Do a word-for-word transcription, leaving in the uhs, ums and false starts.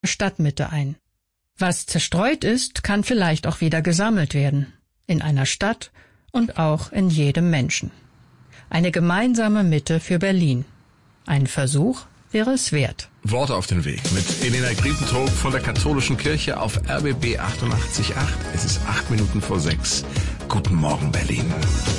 Stadtmitte ein. Was zerstreut ist, kann vielleicht auch wieder gesammelt werden. In einer Stadt und auch in jedem Menschen. Eine gemeinsame Mitte für Berlin. Ein Versuch wäre es wert. Worte auf den Weg mit Elena Griepentrog von der Katholischen Kirche auf R B B achtundachtzig Komma acht. Es ist acht Minuten vor sechs. Guten Morgen, Berlin.